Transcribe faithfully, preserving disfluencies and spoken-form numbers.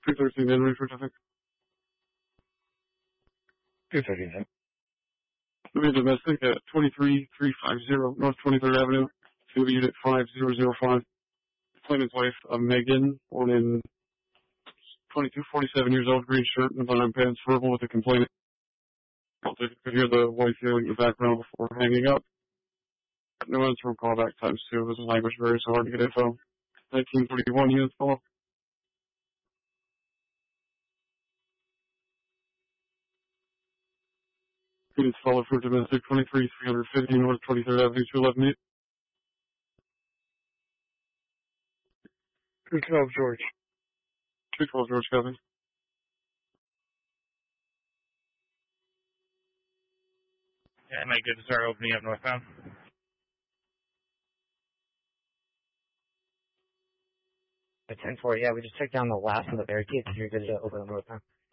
two thirteen in, ready for traffic. two thirteen in. Moving domestic at twenty-three three fifty North twenty-third Avenue, to unit five zero zero five. Claimant's wife, uh, Megan, born in twenty-two, forty-seven years old, green shirt and button pants, verbal with the complainant. I'll take you could hear the wife yelling in the background before hanging up. No answer from callback times two. This is language very so hard to get info. nineteen thirty-one units call. Units follow for domestic twenty-three three fifty North twenty-third Avenue, two eleven eight. two twelve George. two twelve George, copy. Yeah, am I good to start opening up northbound? At ten four, yeah, we just took down the last of the barricades. You're good to open up northbound.